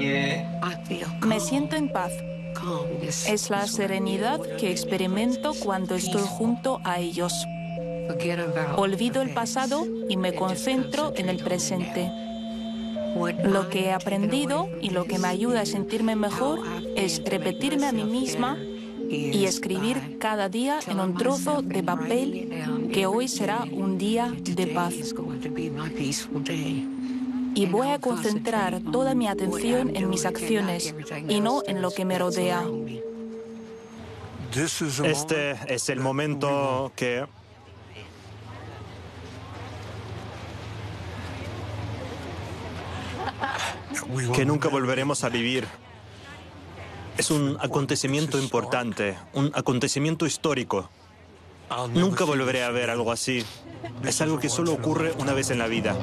Me siento en paz. Es la serenidad que experimento cuando estoy junto a ellos. Olvido el pasado y me concentro en el presente. Lo que he aprendido y lo que me ayuda a sentirme mejor es repetirme a mí misma y escribir cada día en un trozo de papel que hoy será un día de paz. Y voy a concentrar toda mi atención en mis acciones y no en lo que me rodea. Este es el momento que nunca volveremos a vivir. Es un acontecimiento importante, un acontecimiento histórico. Nunca volveré a ver algo así. Es algo que solo ocurre una vez en la vida.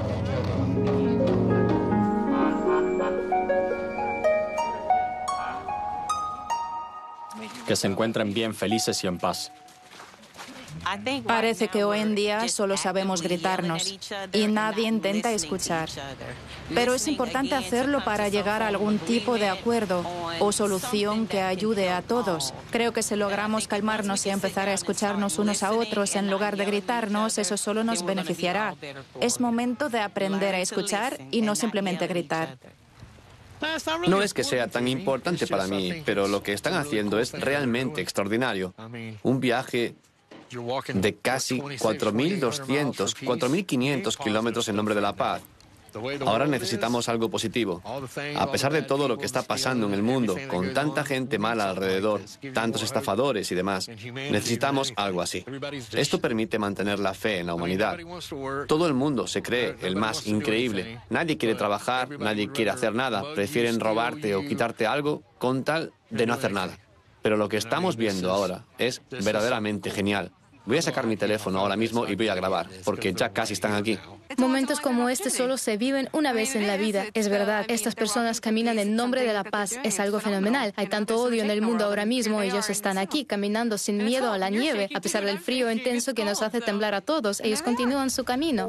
Que se encuentren bien, felices y en paz. Parece que hoy en día solo sabemos gritarnos y nadie intenta escuchar. Pero es importante hacerlo para llegar a algún tipo de acuerdo o solución que ayude a todos. Creo que si logramos calmarnos y empezar a escucharnos unos a otros en lugar de gritarnos, eso solo nos beneficiará. Es momento de aprender a escuchar y no simplemente gritar. No es que sea tan importante para mí, pero lo que están haciendo es realmente extraordinario. Un viaje de casi 4.200, 4.500 kilómetros en nombre de la paz. Ahora necesitamos algo positivo. A pesar de todo lo que está pasando en el mundo, con tanta gente mala alrededor, tantos estafadores y demás, necesitamos algo así. Esto permite mantener la fe en la humanidad. Todo el mundo se cree el más increíble. Nadie quiere trabajar, nadie quiere hacer nada. Prefieren robarte o quitarte algo con tal de no hacer nada. Pero lo que estamos viendo ahora es verdaderamente genial. Voy a sacar mi teléfono ahora mismo y voy a grabar, porque ya casi están aquí. Momentos como este solo se viven una vez en la vida. Es verdad, estas personas caminan en nombre de la paz. Es algo fenomenal. Hay tanto odio en el mundo ahora mismo. Ellos están aquí, caminando sin miedo a la nieve. A pesar del frío intenso que nos hace temblar a todos, ellos continúan su camino.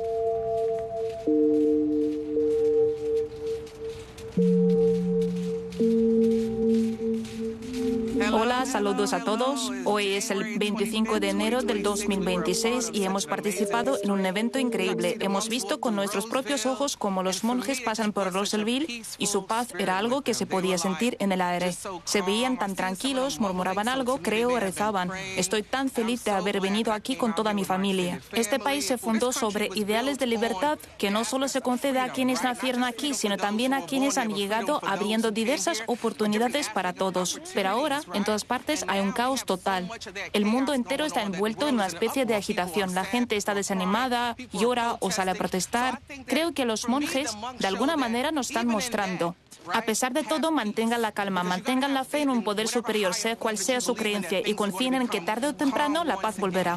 Hola, saludos a todos. Hoy es el 25 de enero del 2026 y hemos participado en un evento increíble. Hemos visto con nuestros propios ojos cómo los monjes pasan por Russellville y su paz era algo que se podía sentir en el aire. Se veían tan tranquilos, murmuraban algo, creo, rezaban. Estoy tan feliz de haber venido aquí con toda mi familia. Este país se fundó sobre ideales de libertad que no solo se concede a quienes nacieron aquí, sino también a quienes han llegado abriendo diversas oportunidades para todos. Pero ahora, en todas partes hay un caos total. El mundo entero está envuelto en una especie de agitación. La gente está desanimada, llora o sale a protestar. Creo que los monjes, de alguna manera, nos están mostrando. A pesar de todo, mantengan la calma, mantengan la fe en un poder superior, sea cual sea su creencia, y confíen en que tarde o temprano la paz volverá.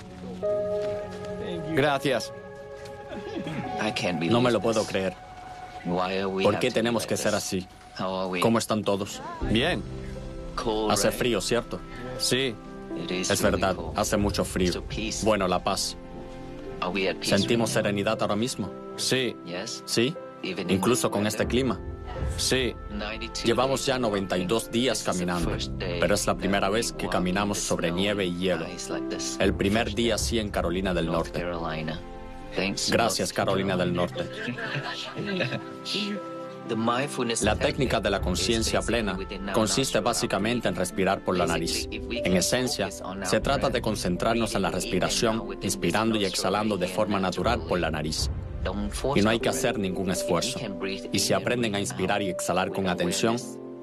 Gracias. No me lo puedo creer. ¿Por qué tenemos que ser así? ¿Cómo están todos? Bien. Hace frío, ¿cierto? Sí. Es verdad, hace mucho frío. Bueno, la paz. ¿Sentimos serenidad ahora mismo? Sí. ¿Sí? Incluso con este clima. Sí. Llevamos ya 92 días caminando, pero es la primera vez que caminamos sobre nieve y hielo. El primer día sí en Carolina del Norte. Gracias, Carolina del Norte. La técnica de la conciencia plena consiste básicamente en respirar por la nariz. En esencia, se trata de concentrarnos en la respiración, inspirando y exhalando de forma natural por la nariz. Y no hay que hacer ningún esfuerzo. Y si aprenden a inspirar y exhalar con atención,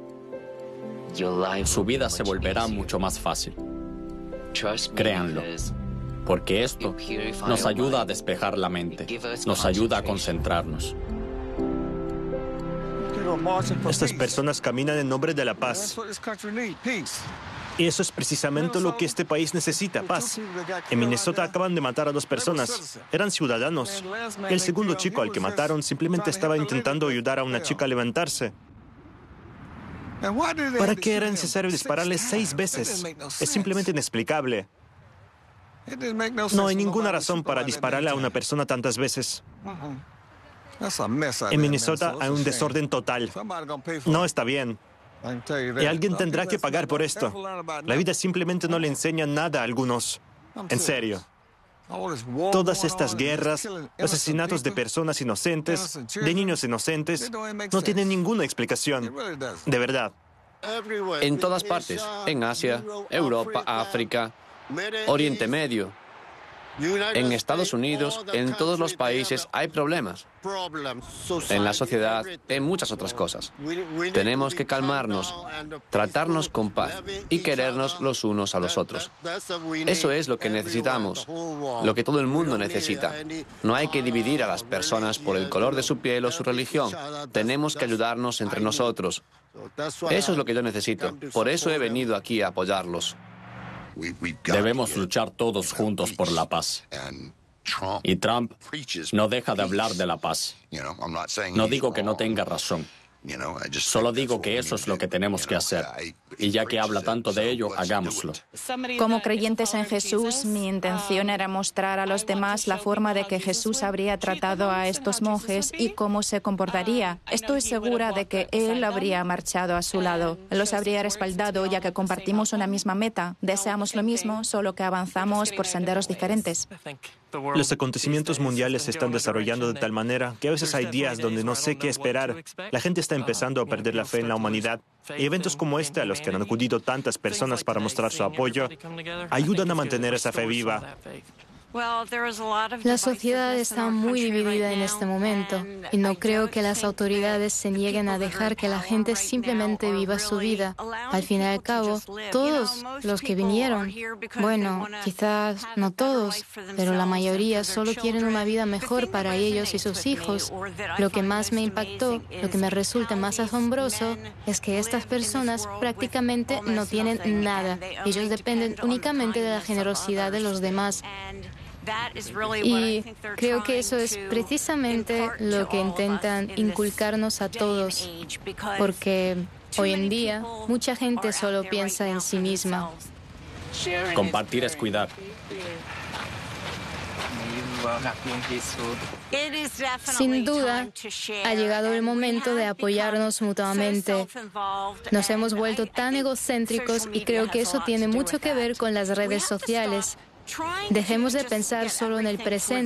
su vida se volverá mucho más fácil. Créanlo. Porque esto nos ayuda a despejar la mente, nos ayuda a concentrarnos. Estas personas caminan en nombre de la paz. Y eso es precisamente lo que este país necesita, paz. En Minnesota acaban de matar a 2 personas. Eran ciudadanos. El segundo chico al que mataron simplemente estaba intentando ayudar a una chica a levantarse. ¿Para qué era necesario dispararle 6 veces? Es simplemente inexplicable. No hay ninguna razón para dispararle a una persona tantas veces. En Minnesota hay un desorden total. No está bien. Y alguien tendrá que pagar por esto. La vida simplemente no le enseña nada a algunos. En serio. Todas estas guerras, asesinatos de personas inocentes, de niños inocentes, no tienen ninguna explicación. De verdad. En todas partes, en Asia, Europa, África, Oriente Medio, en Estados Unidos, en todos los países hay problemas. En la sociedad, en muchas otras cosas. Tenemos que calmarnos, tratarnos con paz y querernos los unos a los otros. Eso es lo que necesitamos, lo que todo el mundo necesita. No hay que dividir a las personas por el color de su piel o su religión. Tenemos que ayudarnos entre nosotros. Eso es lo que yo necesito. Por eso he venido aquí a apoyarlos. Debemos luchar todos juntos por la paz. Y Trump no deja de hablar de la paz. No digo que no tenga razón. Solo digo que eso es lo que tenemos que hacer. Y ya que habla tanto de ello, hagámoslo. Como creyentes en Jesús, mi intención era mostrar a los demás la forma de que Jesús habría tratado a estos monjes y cómo se comportaría. Estoy segura de que Él habría marchado a su lado. Los habría respaldado ya que compartimos una misma meta. Deseamos lo mismo, solo que avanzamos por senderos diferentes. Los acontecimientos mundiales se están desarrollando de tal manera que a veces hay días donde no sé qué esperar. La gente está empezando a perder la fe en la humanidad. Y eventos como este, a los que han acudido tantas personas para mostrar su apoyo, ayudan a mantener esa fe viva. La sociedad está muy dividida en este momento y no creo que las autoridades se nieguen a dejar que la gente simplemente viva su vida. Al fin y al cabo, todos los que vinieron, bueno, quizás no todos, pero la mayoría solo quieren una vida mejor para ellos y sus hijos. Lo que más me impactó, lo que me resulta más asombroso, es que estas personas prácticamente no tienen nada. Ellos dependen únicamente de la generosidad de los demás. Y creo que eso es precisamente lo que intentan inculcarnos a todos, porque hoy en día mucha gente solo piensa en sí misma. Compartir es cuidar. Sin duda, ha llegado el momento de apoyarnos mutuamente. Nos hemos vuelto tan egocéntricos y creo que eso tiene mucho que ver con las redes sociales. Dejemos de pensar solo en el presente.